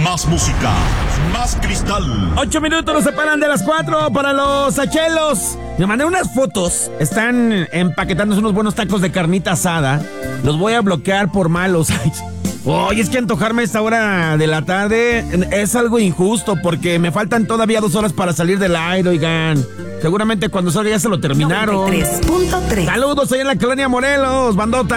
Más música, más cristal. 8 minutos nos separan de las 4 para los achelos. Me mandé unas fotos. Están empaquetándose unos buenos tacos de carnita asada. Los voy a bloquear por malos. Oye, es que antojarme a esta hora de la tarde es algo injusto porque me faltan todavía 2 horas para salir del aire, oigan. Seguramente cuando salga ya se lo terminaron. 93.3. Saludos ahí en la colonia Morelos, bandota.